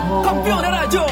Campione Radio.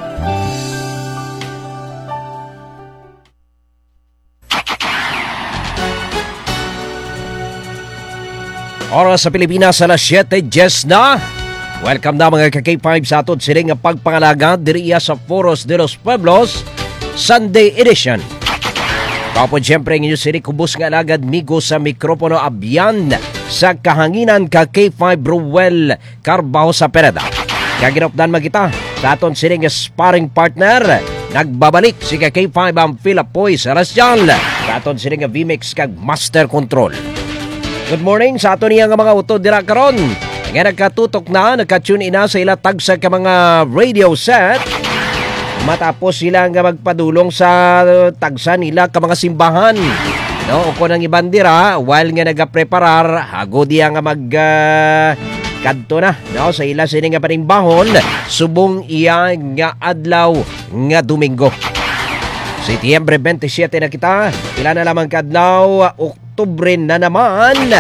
Oras sa Pilipinas, alas 7:10 na. Welcome na mga ka-K5 sa atod siling nga pagpangalaga diriya sa Foros de los Pueblos Sunday Edition. Kapon siyempre ang inyo siri kubos nga alagad migo sa mikropono abyan sa kahanginan ka-K5 Ruel Carbaho sa Pereda. Kaginopdan magita sa aton siling sparring partner. Nagbabalik si ka-K5 ang Philapoy Celestial sa aton siling nga VMix kag Master Control. Good morning sa aton niya nga mga utod dira karon. Nga nagkatutok na, nagka-tune in na sa ilatag sa mga radio set. Matapos sila nga magpadulong sa tagsa nila ka mga simbahan. No, o kung ang ibandira, while nga nagapreparar, hago diya nga kadto na, no, sa ila sini nga panimbahon, subong iya nga adlaw nga Domingo. Setyembre 27 na kita, pila na lamang kadlaw, Oktubre na naman.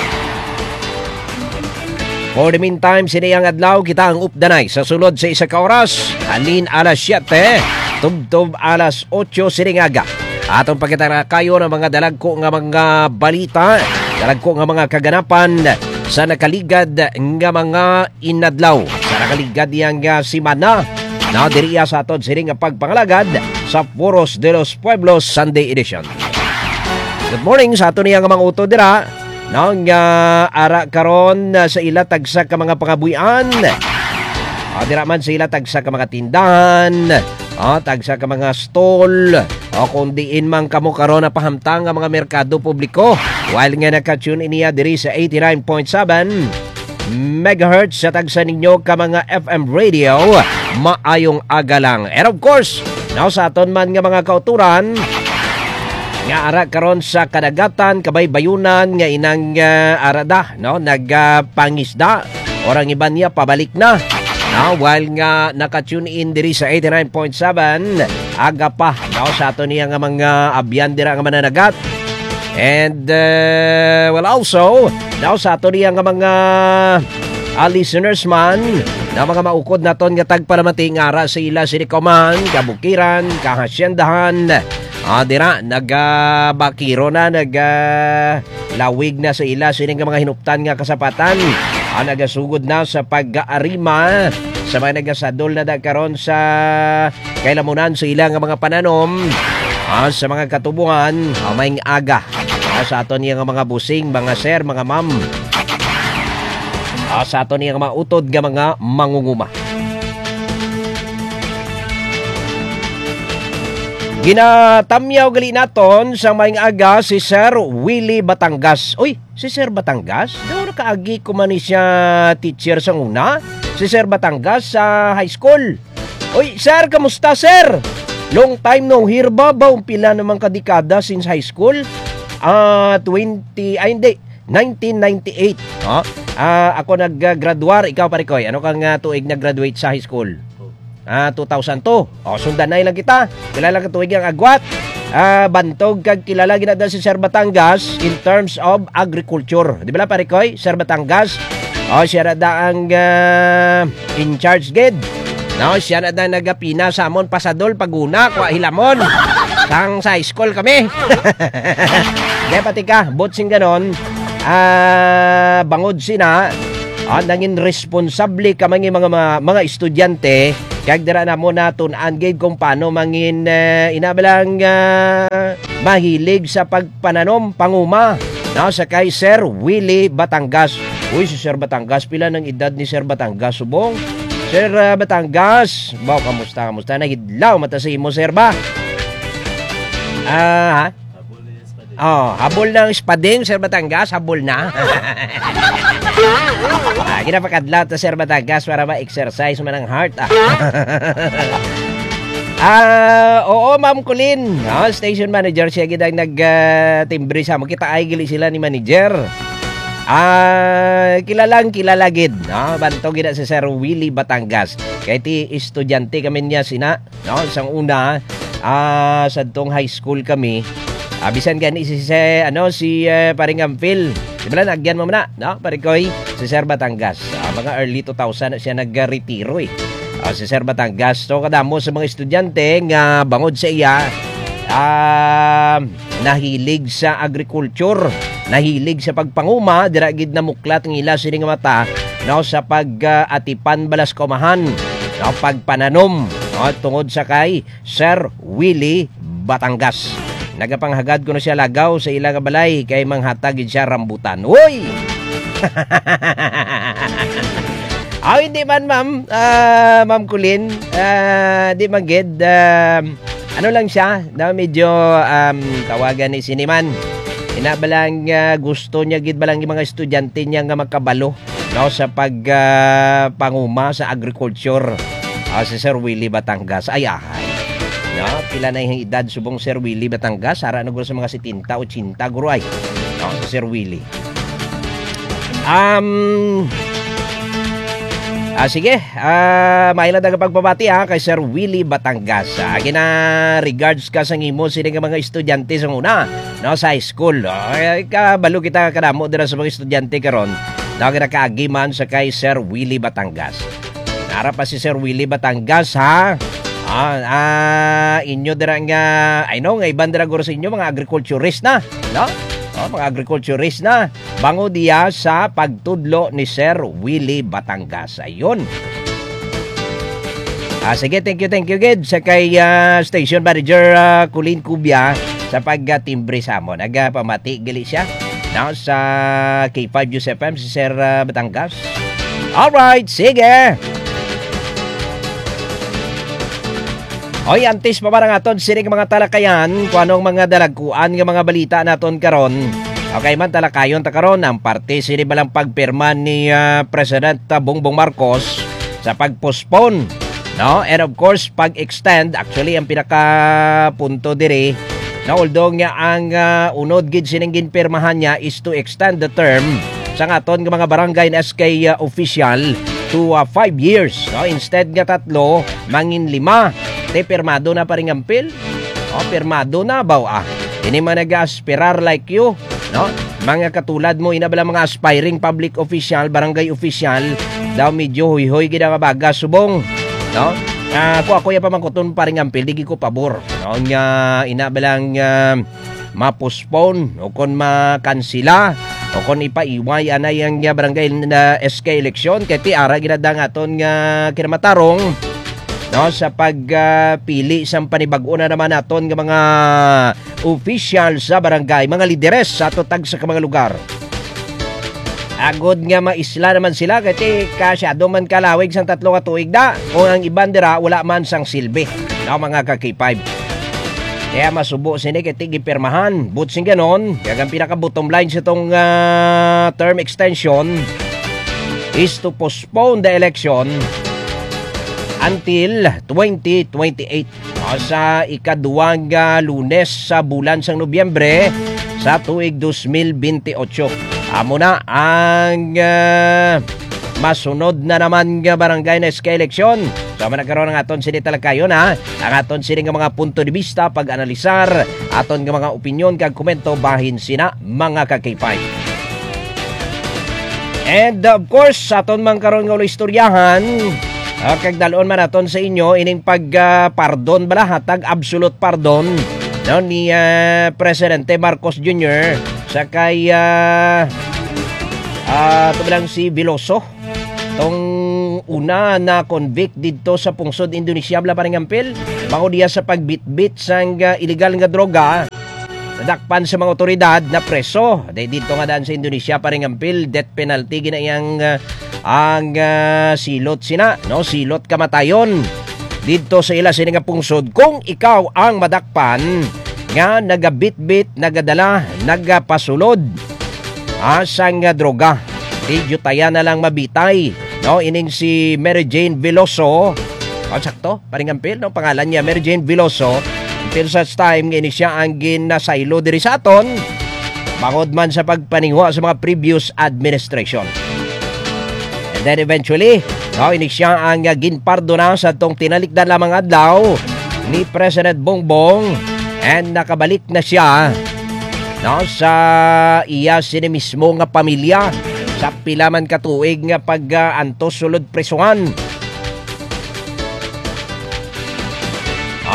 For the meantime, siniyang adlaw kita ang updanay sa sulod sa isa ka oras. Halin alas 7, tubtob alas 8 siningaga. Atong pakita kayo ng mga dalagko nga mga balita, dalagko nga mga kaganapan sa nakaligad nga mga inadlaw. Sa nakaligad yang simana na diriya sa aton sining nga pagpangalagad sa Foros de los Pueblos Sunday Edition. Good morning sa aton niyang mga utod dira. Nang ara karon sa ilatag sa ka mga pangabuyan. Dira man sa ilatag sa ka mga tindahan, tagsa ka mga stall, kung diin man kamo karon na pahamtang ang mga merkado publiko. While nga naka-tune in niya diri sa 89.7 MHz sa tagsa ninyo ka mga FM radio, maayong aga lang. And of course, now sa aton man nga mga kauturan, nga ara karon sa kadagatan kabaybayunan nga inang arada no nagpangisda orang iban niya pabalik na while nga naka-tune in diri sa 89.7 aga pa sa ato niya nga mga abyan dira nga mananagat and also sa ato niya nga mga listeners man na mga maukod naton nga tagpalamating ara sa ila sinikoman kabukiran kahasyendahan. Dira, nagbakiro na, naglawig na sa ila sining mga hinuptan nga kasapatan. Nagasugod na sa pag-aarima sa mga nagasadol na dagkaron sa kailamunan sa ilang mga pananom sa mga katubungan, may aga. Sa aton yung mga busing, mga sir, mga ma'am. Sa aton yung mga utod nga mga mangunguma. Ginatamyaw gali naton sa maing aga si Sir Willie Batangas. Uy, si Sir Batangas? Daw nakaagi ko man siya teacher sa una. Si Sir Batangas sa high school. Uy, Sir, kamusta Sir? Long time no hear ba? Pila naman kadekada since high school? 1998. Ako nag-graduar. Ikaw parikoy, ano kang tuig nag-graduate sa high school? 2002. Sundan na lang kita. Kilala ka tuwig ang agwat. Bantog kag kilala ginada si Sir Batangas in terms of agriculture. Di ba parikoy? Sir Batangas. Siya na da ang in charge gid. Siya na da nagapina sa amon pasadol paguna kwa hilamon. Sang sa school kami. Di pati ka, botsing ganon. Bangod sina. Nangin responsable ka mga estudyante kag dira na mo naton angid kung paano mangin inabalang mahilig sa pagpananom panguma sa kay Sir Willie Batangas. Uy, si Sir Batangas, pila ng edad ni Sir Batangas subong? Sir Batangas, kamusta nahidlaw mata sa imo Sir ba? Habol ng espading Sir Batangas, habol na. Ginapakadlaw ta Sir Batangas para ma-exercise man ang heart. Oo, Ma'am Colin. Station manager siya gid ang nag-timbre sa mo. Kita ay gili sila ni manager. Kilala gid. Banto gid si Sir Willie Batangas. Kay ti estudyante kami niya sina, sang una sa tong high school kami. Bisan gani si paring Ampil. Di ba nagyan mo na, no? Parikoy, si Sir Batangas. Mga early 2000 siya nag-retiro eh. Si Sir Batangas. So kadamo sa mga estudyante nga bangod sa iya nahilig sa agriculture, nahilig sa pagpanguma, dira gid na muklat ng ila sining mata no sa pag-atipan balas kaumahan, no pagpananom no, tungod sa kay Sir Willie Batangas. Nagapanghagad ko na siya lagaw sa ilang balay kay manghatag siya rambutan. Uy! Hindi man ma'am, Ma'am Kulin, di man gid, ano lang siya, na medyo tawagan ni Siniman. Inabalang gusto niya gid balang yung mga estudyante niya nga makabalo no, sa panguma sa agriculture. Si Sir Willie Batangas. Ay. No, pila na yung edad subong Sir Willie Batangas. Ara na guro sa mga 70, 80 guro ay. No, si Sir Willie. Sige, maila daga pagpabati kay Sir Willie Batangas. Gina regards ka sa ngimo sila nga mga estudyante sa una, no, sa high school. Kabalo kita kadamo dira sa mga estudyante karon. No, ginakaagiman sa kay Sir Willie Batangas. Nara pa si Sir Willie Batangas inyo dira nga I know nga iban dira guro sa inyo mga agriculturist na, no? Mga agriculturist na bango diya sa pagtudlo ni Sir Willie Batangas. Ayun. Sige, thank you gid sa kay station manager Kulin Kubya sa pagtimbre sa amon. Pamati gali siya now sa K5 News FM si Sir Batangas. Alright, sige. Oy, antis pa parang aton sining mga talakayan kung anong mga dalagkuan ng mga balita naton karon. Okay man talakayon ta karon ang parte sini balang pagpirma ni President Bongbong Marcos sa pagpostpone, no? And of course, pag-extend actually ang pinaka punto diri na although nga ang unod gid sining ginpirmahan niya is to extend the term sa aton nga mga barangay na SK official to 5 years, no? Instead nga 3 mangin 5. Pirmado na pa rin ang pil. Pirmado na baw Ini man nag-aspirar like you, no? Mga katulad mo, inabala mga aspiring public official, barangay official, daw medyo huy-huy gina nga baga subong, no? Ako ya pamangkuton pa rin ang pil, di ko pabor, no? Nga inabalang ma-postpone o kon makansila o kon ipaiway anay ang barangay na SK election kay ti ara ginadang aton nga kinamatarong, no, sa pagpili sa panibag-o na naman naton ng mga official sa barangay, mga lideres sa tutag sa mga lugar. Agod nga maisla naman sila kasi kasyado man kalawig sang 3 ka tuig na kung ang ibandera wala man sang silbi, no, mga ka-K5. Kaya masubo sini kay tigipirmahan. But sing ganon, kaya ang pinaka-bottom line sa itong term extension is to postpone the election until 2028 sa ikaduwang Lunes sa bulan sang Nobyembre sa tuig 2028. Amo na ang masunod na naman nga barangay na SK election. So managkaroon ng aton sini talakayon ang aton sini nga mga punto de vista, pag-analisar, aton nga mga opinyon kag komento bahin sina mga ka-K5. And of course, aton man karon nga istoryahan kag dalon man naton sa inyo ining pardon bala hatag absolute pardon, no, ni Presidente Marcos Jr. sa kay tumalang si Veloso, tong una na convict dito sa pungsod Indonesia bala paring ampil bango diya sa pagbitbit sang illegal nga droga. Nadakpan sa mga otoridad na preso dito nga daan sa Indonesia paring ampil, death penalty ginayang ang silot sina, no, silot kamatayon dito sa ila sini nga pungsod kung ikaw ang madakpan nga nagabitbit, nagadala, nagapasulod sang droga. Di tayan na lang mabitay, no, ining si Mary Jane Veloso. Sakto paring ampil, no, pangalan niya Mary Jane Veloso. Until such time nga ini siya ang ginasaylo diri sa aton bangod man sa pagpaningwa sa mga previous administration. And then eventually, no, ini siya ang ginpardo na sa tong tinalikdan lamang adlaw ni President Bongbong, and nakabalik na siya, no, sa iya sini mismo nga pamilya sa pilaman katuig nga pag-antos sulod presuhan.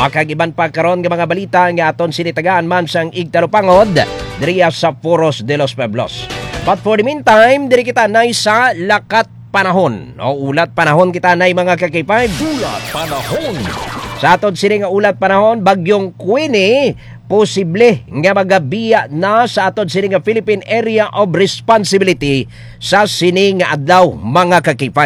Kag iban pa karon nga mga balita nga aton sinitagaan man sang igtalupangod diriya sa Poros de los Pueblos. But for the meantime, diri kita nay sa lakat panahon. O ulat panahon kita nay mga kakipay. Ulat panahon. Sa aton sini nga ulat panahon, bagyong Queenie posible nga magabiya na sa aton sini nga Philippine Area of Responsibility sa sini nga adlaw mga kakipay.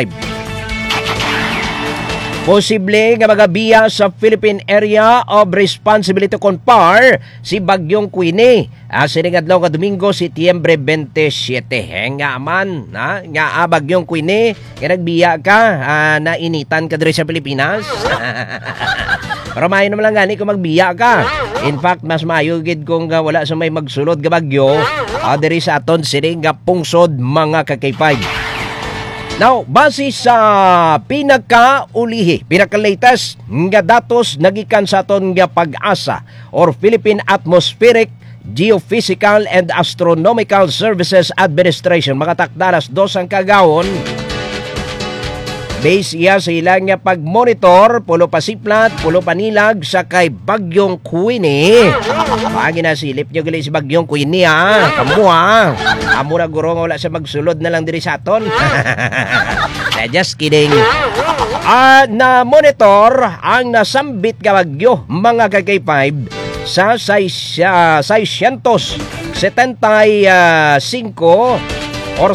Posible nga magabiya sa Philippine Area of Responsibility kon PAR si bagyong Queenie. Sining adlaw nga Domingo, Setyembre 27. Nga man, nga bagyong Queenie, nga nagbiya ka, nainitan ka diri sa Pilipinas. Pero mayo naman lang gani kung magbiya ka. In fact, mas maayo gid kung wala sa may magsulod nga bagyo, diri sa aton sining nga pungsod mga kakaypay. Now, base sa pinaka-latest nga datos nagikan sa aton nga Pag-asa or Philippine Atmospheric, Geophysical and Astronomical Services Administration, mga takdaras 2 ang kagawon. Base iya sa ilang nga pag-monitor, pulo pasiplat, pulo panilag sa kay bagyong Queenie. Pagi na silip nyo gali si bagyong Queenie Kamu Kamu na guro nga wala sa magsulod na lang diri sa aton. Just kidding. Na monitor ang nasambit nga bagyo mga kagay-5 sa 675 or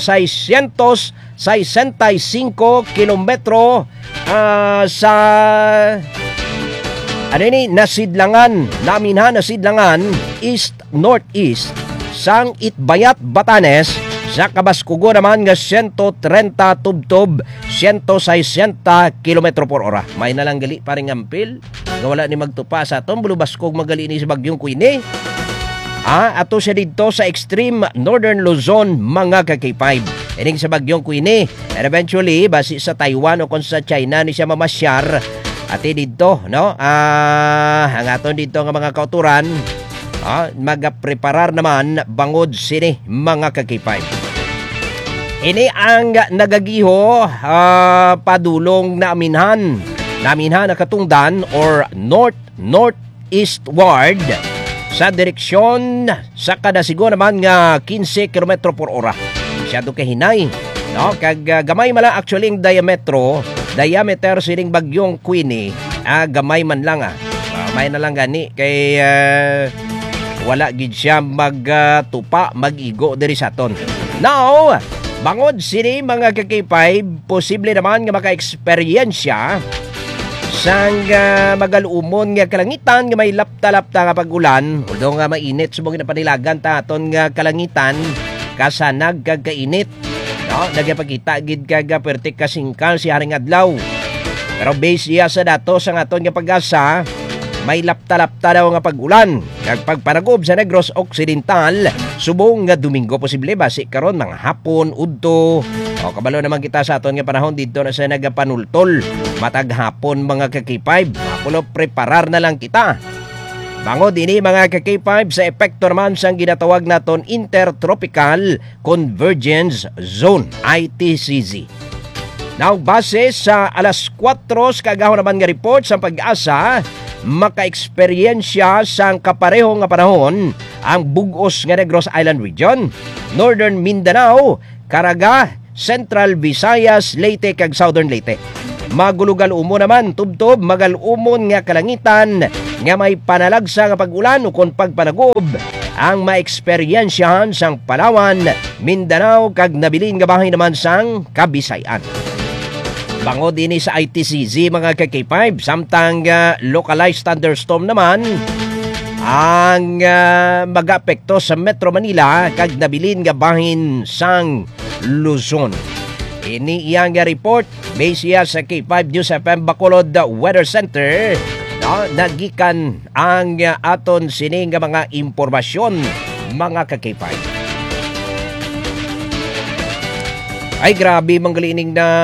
665 kilometro sa nasidlangan east-northeast sang Itbayat, Batanes. Sa Kabaskugo naman nga 130 tubtob 160 kilometro por hora. May nalang gali paring ampil nga wala ni magtupa sa aton bulubaskog magali ni sa bagyong Queenie. Ato siya dito sa extreme northern Luzon mga kakay-5. Ining sa bagyong Queenie. And eventually, base sa Taiwan o kung sa China ni siya mamasyar. Ati dito, no? Ang aton dito nga mga kauturan, magapreparar naman bangod sini mga kakay-5. Ini ang nagagiho padulong na aminhan na katungdan or north-northeastward sa direksyon sa kadasigo naman nga 15 km por hora. Masyado kahinay. No? Kag gamay mala actually ang diameter sining bagyong Queenie. Gamay man lang may na lang gani kay wala gid siya magtupa magigo diri sa aton. Now, bangod sini mga kakay-5, posible naman nga maka-eksperyensya sang magalumon nga kalangitan nga may lapta-lapta nga pag-ulan. Although nga mainit subong na panilagan ta aton nga kalangitan kasanag kag kainit. No, nagapakita gid kag pertik kasingkal si haring adlaw. Pero base iya sa datos ang aton nga Pag-asa, may lapta-lapta daw nga pag-ulan. Kag pagpanagob sa Negros Occidental, subong nga Domingo posible base karon mga hapon udto. Kabalo naman kita sa aton nga panahon dito na sa nagapanultol. Matag hapon mga kakay-5. Mapulo preparar na lang kita. Bangod ini mga kakay-5 sa epekto naman sang ginatawag naton Intertropical Convergence Zone, ITCZ. Now, base sa alas 4 kagahon naman nga report sa Pag-asa, maka-eksperyensya sang kapareho nga panahon ang bugos nga Negros Island Region, Northern Mindanao, Caraga, Central Visayas, Leyte kag Southern Leyte. Magulugal-umo naman tubtob magalumon nga kalangitan nga may panalagsa nga pag-ulan ukon pagpanagob ang maeksperiensyahan sang Palawan, Mindanao kag nabilin nga bahin naman sang Kabisayan. Bangod ini sa ITCZ mga kakay-5, samtang localized thunderstorm naman ang mag-apekto sa Metro Manila kag nabilin nga bahin sang Luzon. Ini iyang report base iya sa K5 News FM Bacolod Weather Center. Nagikan ang aton sining nga mga impormasyon mga kakay-5. Ay grabe manggalining na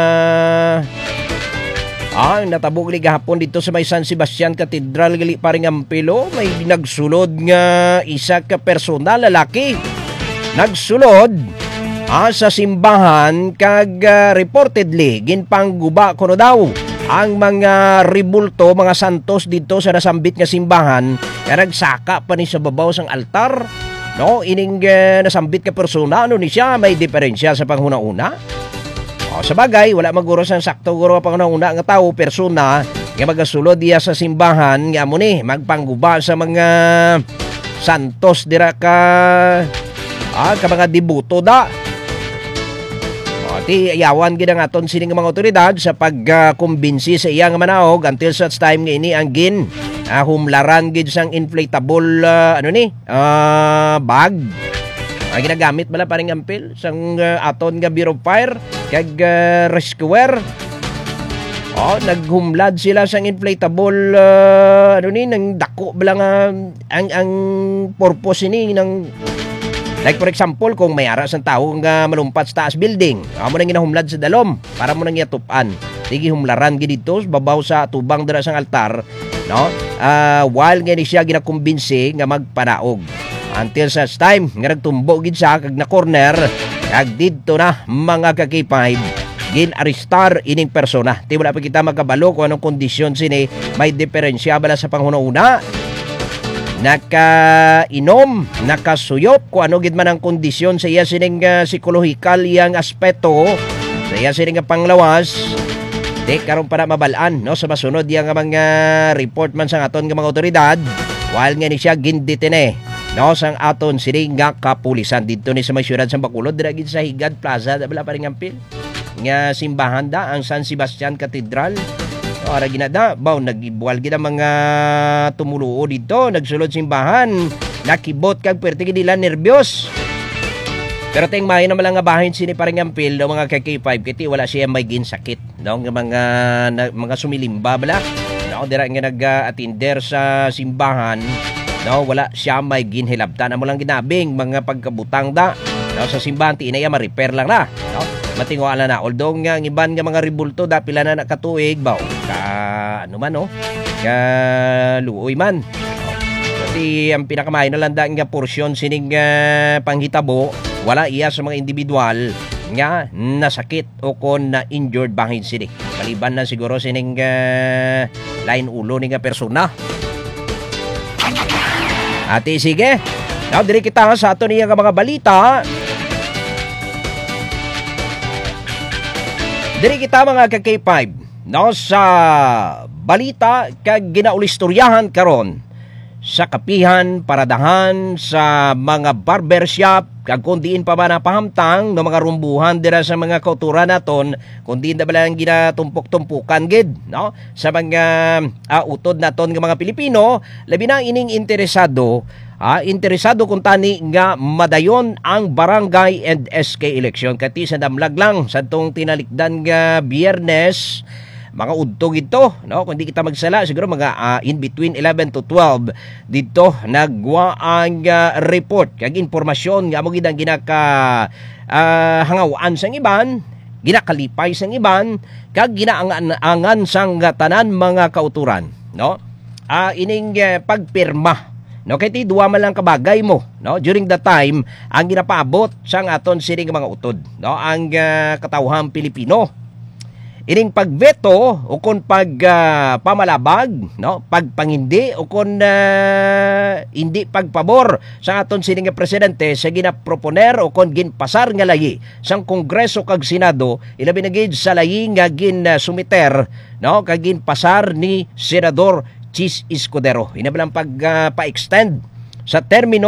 natabog li gahapon dito sa may San Sebastian Cathedral gali paring ampilo. May nagsulod nga isa ka personal lalaki. Nagsulod sa simbahan kag reportedly ginpangguba kuno daw ang mga ribulto, mga santos dito sa nasambit nga simbahan nga nagsaka pa ni sa babaw sang altar. No, ining nasambit ka persona, ano ni siya, may diferensya sa panghuna-una. O, sa bagay, wala maguro sang sakto guro panghuna-una nga tao, persona, nga magasulod diya sa simbahan, nga mo ni, magpangguba sa mga santos dira ka mga debuto da. O, ti ayawan gid ang aton sining mga otoridad sa pagkumbinsi sa iyang manaog until such time nga ini ang humlaran gid sang inflatable bag. Ang ginagamit bala paring ampil sang aton nga Bureau of Fire kag rescuer. Naghumlad sila sang inflatable nang dako bala nga ang purpose ini ng like for example kung may ara sang tawo nga malumpat sa taas building, amo nang ginahumlad sa dalom para mo nang yatupan. Sige humlaran gid dito babaw sa tubang dira sang altar, no? While nga ni siya ginakumbinsi nga magpanaog. Until such time nga nagtumbo gid siya kag na corner kag didto na mga ka-K5 gin-arestar ining persona. Di wala pa kita magkabalo kung anong kondisyon sini, may diferensya bala sa panghuna-una, nakainom, nakasuyop, kung ano gid man ang kondisyon sa iya sining psikolohikal iyang aspeto, sa iya sining panglawas. Di karon para mabalaan, no, sa masunod yang mga report man sang aton nga mga otoridad while nga ni siya ginditine, no, sang aton sining nga kapulisan dito ni sa may syudad sa Bacolod dira gid sa Higad Plaza da bala pa ring ampil nga simbahan da ang San Sebastian Cathedral. So, ara ginada baw nagibuwal gid ang mga tumuluo dito, nagsulod simbahan, nakibot kag perti gid nila nervyos. Pero ting mahin naman lang nga bahin sini paring ampil no, mga ka-K5 kiti wala siya may ginsakit, no, nga mga sumilimba bala, no, dira nga nag-attender sa simbahan, no, wala siya may ginhilabtan. Amo lang ginabing mga pagkabutang da, no, sa simbahan ti inaya ma-repair lang na, no, matinguala na. Although nga iban nga mga ribulto da pila na nakatuig baw ka ano man, no, ka luoy man. Pati ang pinakamahin na landa nga porsyon sining panghitabo wala iya sa mga individual nga nasakit o kon na injured bahin sini. Kaliban na siguro sining lain ulo ni nga persona. Ati sige. Now diri kita sa ato niya nga mga balita. Diri kita mga ka-K5, no, sa balita kag ginaulistoryahan karon sa kapihan, paradahan, sa mga barbershop, kag kung diin pa ba napahamtang no mga rumbuhan dira sa mga kauturan naton, kung diin na ba lang ginatumpok-tumpukan gid, no, sa mga utod naton nga mga Pilipino, labi na ining interesado kung tani nga madayon ang barangay and SK election. Kati sa damlag lang sa itong tinalikdan nga Biyernes, mga udtog ito, no, kung di kita magsala siguro mga in between 11 to 12 dito nagwa ang report kag impormasyon nga amo gid ang ginaka hangawaan sang iban, ginakalipay sang iban kag ginaangan sang tanan mga kauturan, no, ining pagpirma, no, kay ti duwa man lang kabagay mo, no, during the time ang ginapaabot sang aton sining mga utod, no, ang katawhang Pilipino. Ining pagveto o kon pamalabag, no, pagpangindi o kon hindi pagpabor sa aton sining presidente sa ginaproponer o kon ginpasar nga layi sang Kongreso kag Senado, ilabi na gid sa layi nga sumiter, no, kag ginpasar ni Senador Chis Escudero. Inabalang pa-extend sa termino